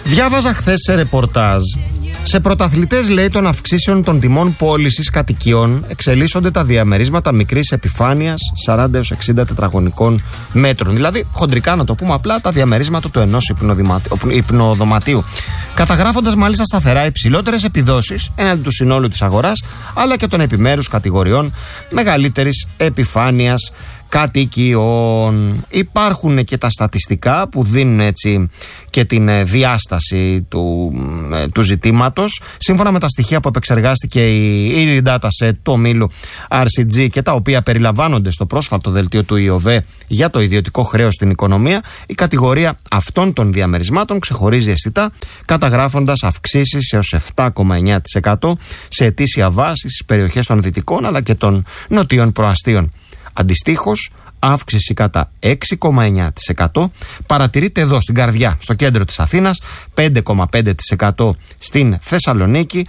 Διάβαζα χθες σε ρεπορτάζ. Σε πρωταθλητές, λέει, των αυξήσεων των τιμών πώλησης κατοικιών εξελίσσονται τα διαμερίσματα μικρής επιφάνειας 40 έως 60 τετραγωνικών μέτρων. Δηλαδή, χοντρικά να το πούμε απλά, τα διαμερίσματα του ενός υπνοδωματίου. Καταγράφοντας μάλιστα σταθερά υψηλότερες επιδόσεις έναντι του συνόλου της αγοράς, αλλά και των επιμέρους κατηγοριών μεγαλύτερης επιφάνειας κατοικιών. Υπάρχουν και τα στατιστικά που δίνουν έτσι και την διάσταση του ζητήματος. Σύμφωνα με τα στοιχεία που επεξεργάστηκε η Dataset του ομίλου RCG και τα οποία περιλαμβάνονται στο πρόσφατο δελτίο του ΙΟΒΕ για το ιδιωτικό χρέος στην οικονομία, η κατηγορία αυτών των διαμερισμάτων ξεχωρίζει αισθητά, καταγράφοντας αυξήσεις έως 7,9% σε ετήσια βάση στις περιοχές των δυτικών αλλά και των νοτίων προαστίων. Αντιστοίχως, αύξηση κατά 6,9% παρατηρείται εδώ στην καρδιά, στο κέντρο της Αθήνας, 5,5% στην Θεσσαλονίκη,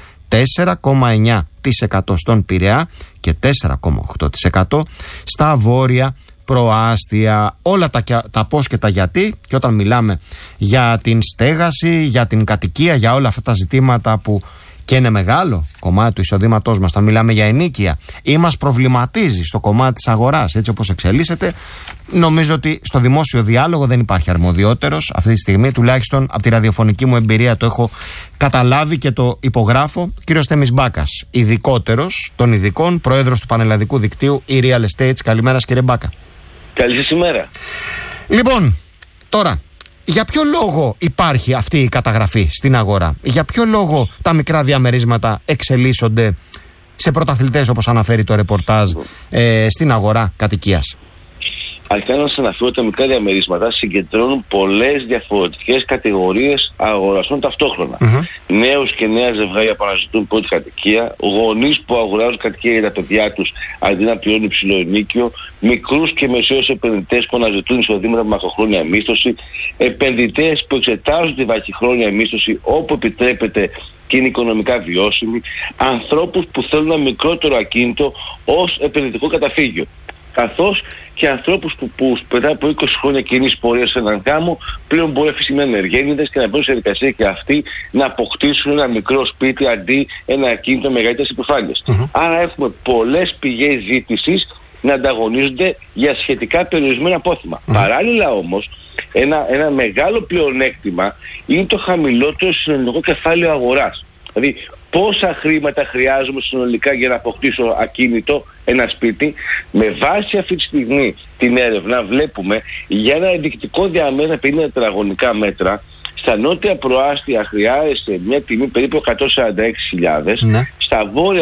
4,9% στον Πειραιά και 4,8% στα βόρεια προάστια. Όλα τα πώς και τα γιατί, και όταν μιλάμε για την στέγαση, για την κατοικία, για όλα αυτά τα ζητήματα που και είναι μεγάλο κομμάτι του εισοδήματός μας, όταν μιλάμε για ενοίκια ή μας προβληματίζει στο κομμάτι της αγοράς, έτσι όπως εξελίσσεται, νομίζω ότι στο δημόσιο διάλογο δεν υπάρχει αρμοδιότερος αυτή τη στιγμή, τουλάχιστον από τη ραδιοφωνική μου εμπειρία το έχω καταλάβει και το υπογράφω. Κύριος Θέμης Μπάκας, ειδικότερος των ειδικών, πρόεδρος του πανελλαδικού δικτύου e-Real Estates. Καλημέρα, κύριε Μπάκα. Καλή σας ημέρα. Λοιπόν, τώρα, για ποιο λόγο υπάρχει αυτή η καταγραφή στην αγορά? Για ποιο λόγο τα μικρά διαμερίσματα εξελίσσονται σε πρωταθλητές, όπως αναφέρει το ρεπορτάζ, στην αγορά κατοικίας? Αρχικά να σας αναφέρω ότι τα μικρά διαμερίσματα συγκεντρώνουν πολλές διαφορετικές κατηγορίες αγοραστών ταυτόχρονα. Νέους και νέα ζευγάρια που αναζητούν πρώτη κατοικία, γονείς που αγοράζουν κατοικία για τα παιδιά τους αντί να πληρώνουν υψηλό ενίκιο, μικρούς και μεσαίους επενδυτές που αναζητούν εισοδήματα με μακροχρόνια μίσθωση, επενδυτές που εξετάζουν τη βραχυχρόνια μίσθωση όπου επιτρέπεται και είναι οικονομικά βιώσιμη, ανθρώπους που θέλουν ένα μικρότερο ακίνητο ως επενδυτικό καταφύγιο, καθώς και ανθρώπους που μετά από 20 χρόνια κοινής πορείας σε έναν γάμο πλέον μπορεί να είναι ενεργένιδες και να μπουν σε διαδικασία και αυτοί να αποκτήσουν ένα μικρό σπίτι αντί ένα ακίνητο μεγαλύτερης επιφάνειας. Άρα έχουμε πολλές πηγές ζήτησης να ανταγωνίζονται για σχετικά περιορισμένα απόθυμα. Παράλληλα όμως, ένα μεγάλο πλεονέκτημα είναι το χαμηλότερο συνολικό κεφάλαιο αγοράς. Δηλαδή, πόσα χρήματα χρειάζομαι συνολικά για να αποκτήσω ακίνητο, ένα σπίτι? Με βάση αυτή τη στιγμή την έρευνα βλέπουμε για ένα ενδεικτικό διαμέρισμα 50 τετραγωνικά μέτρα στα νότια προάστια χρειάζεται μια τιμή περίπου 146.000, στα βόρεια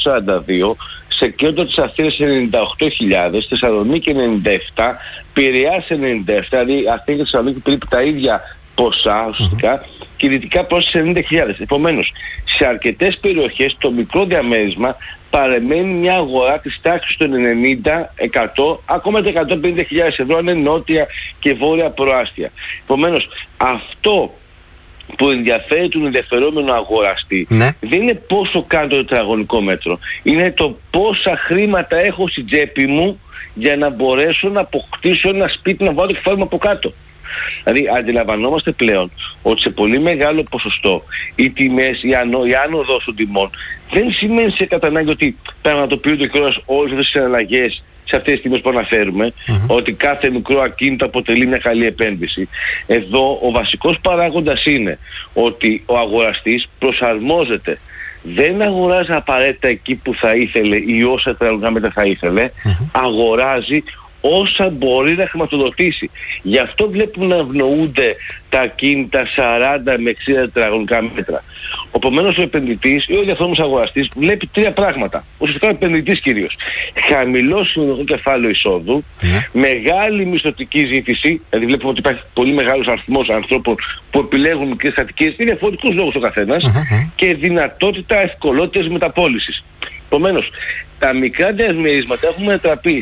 142, σε κέντρο της Αθήνας 98.000, Θεσσαλονίκη 97, Πειραιά 97, δηλαδή Αθήνα και Θεσσαλονίκη περίπου τα ίδια ποσά ουσιαστικά, και δυτικά προς 90.000. Επομένως, σε αρκετές περιοχές το μικρό διαμέρισμα παραμένει μια αγορά της τάξης των 90, 100, ακόμα και 150.000 ευρώ αν είναι νότια και βόρεια προάστια. Επομένως, αυτό που ενδιαφέρει τον ενδιαφερόμενο αγοραστή δεν είναι πόσο κάνω το τετραγωνικό μέτρο, είναι το πόσα χρήματα έχω στην τσέπη μου για να μπορέσω να αποκτήσω ένα σπίτι, να βάλω το κεφάλι μου από κάτω. Δηλαδή αντιλαμβανόμαστε πλέον ότι σε πολύ μεγάλο ποσοστό οι τιμές, η άνοδος των τιμών δεν σημαίνει σε κατανάγκη ότι πραγματοποιούνται κιόλας όλες αυτές τις συναλλαγές σε αυτές τις τιμές που αναφέρουμε, ότι κάθε μικρό ακίνητο αποτελεί μια καλή επένδυση. Εδώ ο βασικός παράγοντας είναι ότι ο αγοραστής προσαρμόζεται. Δεν αγοράζει απαραίτητα εκεί που θα ήθελε ή όσα τετραγωνικά μέτρα θα ήθελε, αγοράζει όσα μπορεί να χρηματοδοτήσει. Γι' αυτό βλέπουμε να ευνοούνται τα ακίνητα 40 με 60 τετραγωνικά μέτρα. Επομένως ο επενδυτής ή ο ενδιαφερόμενος αγοραστής βλέπει τρία πράγματα. Ουσιαστικά ο επενδυτής κυρίως. Χαμηλό συνολικό κεφάλαιο εισόδου, μεγάλη μισθωτική ζήτηση, δηλαδή βλέπουμε ότι υπάρχει πολύ μεγάλος αριθμός ανθρώπων που επιλέγουν μικρές κατοικίες για διαφορετικούς λόγους ο καθένας, και δυνατότητα ευκολότητας μεταπώλησης. Επομένως, τα μικρά διαμερίσματα έχουν μετατραπεί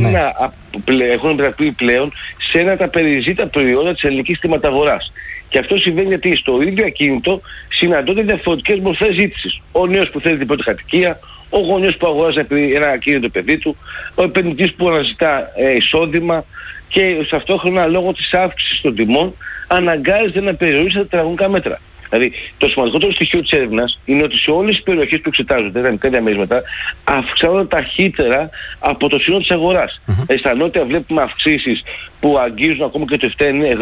πλέον σε ένα τα περιζήτα προϊόντα της ελληνικής κτηματαγοράς. Και αυτό συμβαίνει γιατί στο ίδιο ακίνητο συναντώνται διαφορετικές μορφές ζήτησης. Ο νέος που θέλει την πρώτη κατοικία, ο γονιός που αγοράζει ένα ακίνητο παιδί του, ο επενδυτής που αναζητά εισόδημα, και ταυτόχρονα λόγω της αύξησης των τιμών αναγκάζεται να περιορίσει τα τετραγωνικά μέτρα. Δηλαδή, το σημαντικότερο στοιχείο της έρευνας είναι ότι σε όλες τις περιοχές που εξετάζονται, τα μικρά διαμερίσματα, αυξάνονται ταχύτερα από το σύνολο της αγοράς. Στα νότια βλέπουμε αυξήσεις που αγγίζουν ακόμα και το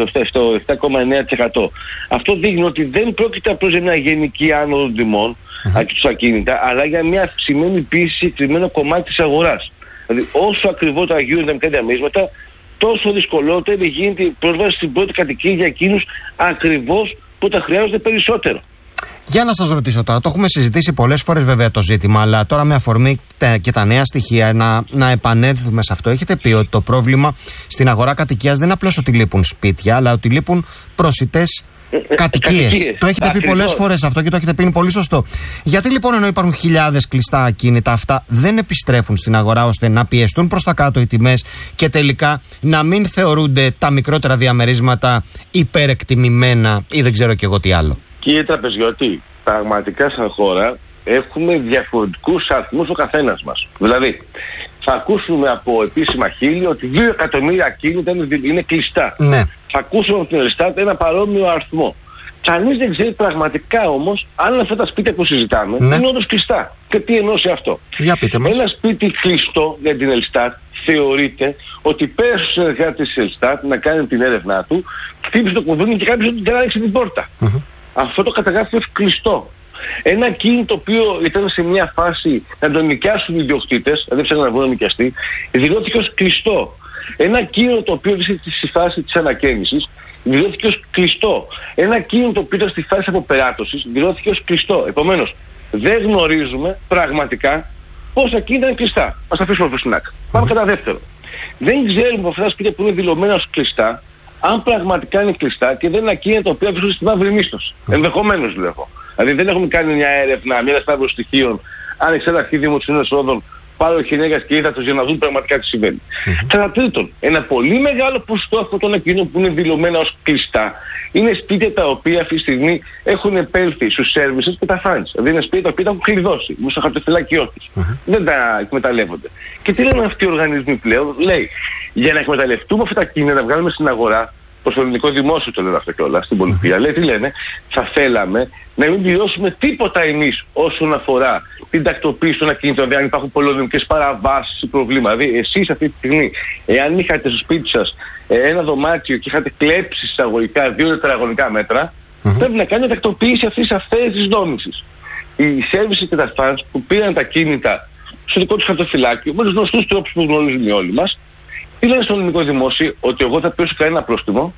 7,9%. Αυτό δείχνει ότι δεν πρόκειται απλώς για μια γενική άνοδο των τιμών στους ακίνητα, αλλά για μια αυξημένη πίεση σε συγκεκριμένο κομμάτι της αγοράς. Δηλαδή, όσο ακριβότερα γίνονται τα μικρά διαμερίσματα, τόσο δυσκολότερη γίνεται η πρόσβαση στην πρώτη κατοικία για εκείνους ακριβώς που τα χρειάζονται περισσότερο. Για να σας ρωτήσω τώρα, το έχουμε συζητήσει πολλές φορές βέβαια το ζήτημα, αλλά τώρα με αφορμή και τα νέα στοιχεία να επανέλθουμε σε αυτό. Έχετε πει ότι το πρόβλημα στην αγορά κατοικίας δεν είναι απλώς ότι λείπουν σπίτια, αλλά ότι λείπουν προσιτές κατοικίες. Το έχετε πει πολλές φορές αυτό και το έχετε πει, είναι πολύ σωστό. Γιατί λοιπόν, ενώ υπάρχουν χιλιάδες κλειστά ακίνητα, αυτά δεν επιστρέφουν στην αγορά ώστε να πιεστούν προς τα κάτω οι τιμές και τελικά να μην θεωρούνται τα μικρότερα διαμερίσματα υπερεκτιμημένα ή δεν ξέρω κι εγώ τι άλλο? Κύριε Τραπεζιώτη, πραγματικά σαν χώρα έχουμε διαφορετικούς αριθμούς ο καθένας μας. Δηλαδή, θα ακούσουμε από επίσημα χείλη ότι 2 εκατομμύρια ακίνητα είναι κλειστά. Ναι. Θα ακούσουμε από την Ελστάτ ένα παρόμοιο αριθμό. Κανείς δεν ξέρει πραγματικά όμως αν αυτά τα σπίτια που συζητάμε είναι όντως κλειστά. Και τι εννοώ σε αυτό? Για πείτε μας. Ένα σπίτι κλειστό για την Ελστάτ θεωρείται ότι πέρασε στους συνεργάτες της Ελστάτ να κάνει την έρευνά του, χτύπησε το κουδούνι και κάποιος δεν άνοιξε την πόρτα. Αυτό το καταγράφει ως κλειστό. Ένα ακίνητο το οποίο ήταν σε μια φάση να τον νοικιάσουν οι ιδιοκτήτες, δεν ψάχνουν να βγουν να νοικιαστεί, δηλώθηκε ως κλειστό. Ένα ακίνητο το οποίο βρίσκεται στη φάση της ανακαίνησης, δηλώθηκε ως κλειστό. Ένα ακίνητο το οποίο ήταν στη φάση αποπεράτωσης, δηλώθηκε ως κλειστό. Επομένως, δεν γνωρίζουμε πραγματικά πόσα ακίνητα είναι κλειστά. Ας τα αφήσουμε προς την άκρη. Πάμε κατά δεύτερο. Δεν ξέρουμε από αυτά τα σπίτια που είναι δηλωμένα ως κλειστά, αν πραγματικά είναι κλειστά και δεν είναι ακίνητα τα οποία βρίσκονται στη μαύρη μίσθωση. Ενδεχομένως λέω. Δηλαδή δεν έχουμε κάνει μια έρευνα, μια σταύρωση στοιχείων, άνοιξε ένα αρχίδι δημοσίων εσόδων, πάροχοι ενέργειας και ύδατος για να δουν πραγματικά τι συμβαίνει. Κατά τρίτον, ένα πολύ μεγάλο ποσοστό αυτών των ακινήτων που είναι δηλωμένα ως κλειστά είναι σπίτια τα οποία αυτή τη στιγμή έχουν επέλθει στους services και τα funds. Δηλαδή είναι σπίτια τα οποία τα έχουν κλειδώσει, μου στο χαρτοφυλάκιό τους. Δεν τα εκμεταλλεύονται. Και τι λένε αυτοί οι οργανισμοί πλέον? Λέει, για να εκμεταλλευτούμε αυτά τα ακίνητα, να βγάλουμε στην αγορά, προς το ελληνικό δημόσιο το λένε αυτό κιόλας, στην πολιτεία. Λέει τι λένε, θα θέλαμε να μην πληρώσουμε τίποτα εμείς όσον αφορά την τακτοποίηση των ακινήτων, δηλαδή αν υπάρχουν πολεοδομικές παραβάσεις ή προβλήματα. Δηλαδή εσείς αυτή τη στιγμή, εάν είχατε στο σπίτι σας ένα δωμάτιο και είχατε κλέψει εισαγωγικά 2 τετραγωνικά μέτρα, πρέπει να κάνετε τακτοποίηση αυτής της αυθαίρεσης νόμισης. Οι services και τα funds που πήραν τα ακίνητα στο δικό τους χαρτοφυλάκιο, με τους γνωστούς τρόπους που γνωρίζουμε όλοι μας, τι λένε στο ελληνικό δημόσιο? Ότι εγώ θα πληρώσω κανένα πρόστιμο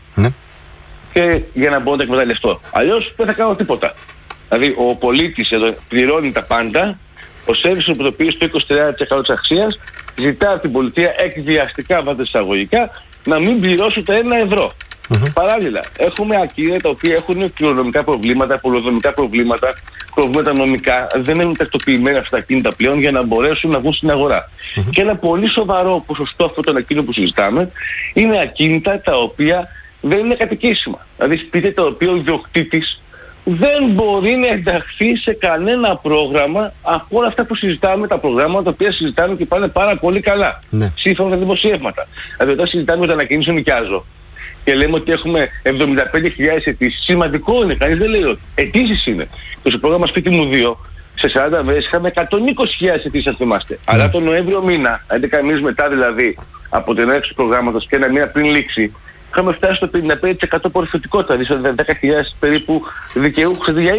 και για να μπορώ να τα εκμεταλλευτώ. Αλλιώς δεν θα κάνω τίποτα. Δηλαδή ο πολίτης εδώ πληρώνει τα πάντα, ο σέρβις που το πει στο 23% της αξίας ζητά από την πολιτεία εκβιαστικά, βάζετε εισαγωγικά, να μην πληρώσει ούτε 1 ευρώ. Παράλληλα, έχουμε ακίνητα τα οποία έχουν κληρονομικά προβλήματα, πολεοδομικά προβλήματα, προβλήματα νομικά, δεν έχουν τακτοποιημένα αυτά τα ακίνητα πλέον για να μπορέσουν να βγουν στην αγορά. Και ένα πολύ σοβαρό ποσοστό αυτών των ακίνητων που συζητάμε είναι ακίνητα τα οποία δεν είναι κατοικήσιμα. Δηλαδή σπίτια τα οποία ο ιδιοκτήτης δεν μπορεί να ενταχθεί σε κανένα πρόγραμμα από όλα αυτά που συζητάμε, τα προγράμματα τα οποία συζητάμε και πάνε πάρα πολύ καλά. Σύμφωνα με τα δημοσιεύματα. Δηλαδή όταν συζητάμε για τα ανακοίνηση νοικιάζω και λέμε ότι έχουμε 75.000 αιτήσεις, σημαντικό είναι, κανείς δεν λέει ότι αιτήσεις είναι. Και στο πρόγραμμα σπίτι μου 2, σε 40 μέρες είχαμε 120.000 αιτήσεις, αν θυμάστε. Αλλά τον Νοέμβριο μήνα, 11 μήνες μετά δηλαδή από την έναρξη του προγράμματος και 1 μήνα πριν λήξει, είχαμε φτάσει στο 55% απορριφωτικότητα, δηλαδή 10.000 περίπου δικαιούχους αντί για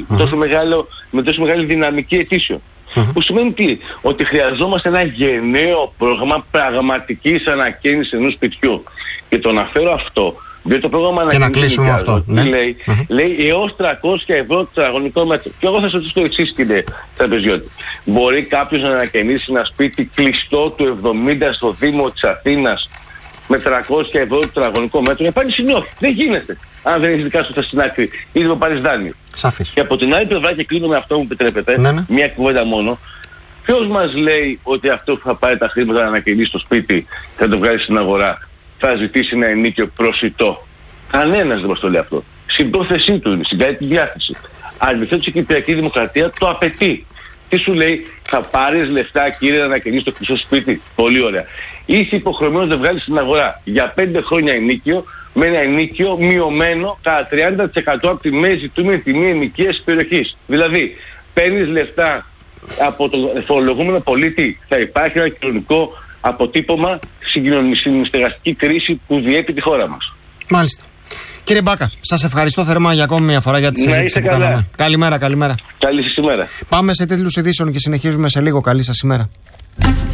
20, με τόσο μεγάλη δυναμική αιτήσεων. Που σημαίνει τι? Ότι χρειαζόμαστε ένα γενναίο πρόγραμμα πραγματικής ανακαίνησης ενός σπιτιού. Και το αναφέρω αυτό, διότι το πρόγραμμα ανακαίνησης λέει έως 300 ευρώ το τετραγωνικό μέτρο. Και εγώ θα σας ρωτήσω το εξής, κύριε Τραπεζιώτη. Μπορεί κάποιος να ανακαινήσει ένα σπίτι κλειστό του 70 στο Δήμο της Αθήνας με 300 ευρώ το τετραγωνικό μέτρο? Η απάντηση είναι όχι. Δεν γίνεται. Αν δεν έχει δικά σου στην άκρη ή δεν το πάρεις δάνειο. Σαφής. Και από την άλλη πλευρά, και κλείνω με αυτό που επιτρέπετε, μια κουβέντα μόνο. Ποιος μας λέει ότι αυτό που θα πάρει τα χρήματα να ανακαινήσει το σπίτι, θα το βγάλει στην αγορά, θα ζητήσει ένα ενίκιο προσιτό? Κανένας δεν μας το λέει αυτό. Στην πρόθεσή του είναι, στην καλή τη διάθεση. Αντιθέτως η Κυπριακή Δημοκρατία το απαιτεί. Τι σου λέει? Θα πάρεις λεφτά, κύριε, να ανακαινήσεις το κλειστό σπίτι? Πολύ ωραία. είσαι υποχρεωμένος να βγάλεις στην αγορά για 5 χρόνια ενίκιο, με ένα ενίκιο μειωμένο κατά 30% από τη μέση ζητούμενη τιμή ενοικίας περιοχής. Δηλαδή, παίρνεις λεφτά από τον φορολογούμενο πολίτη, θα υπάρχει ένα κοινωνικό αποτύπωμα στην στεγαστική κρίση που διέπει τη χώρα μας. Μάλιστα. Κύριε Μπάκα, σας ευχαριστώ θερμά για ακόμη μια φορά για τη συζήτηση που κάναμε. Καλημέρα. Καλή σας ημέρα. Πάμε σε τίτλους ειδήσεων και συνεχίζουμε σε λίγο. Καλή σας ημέρα.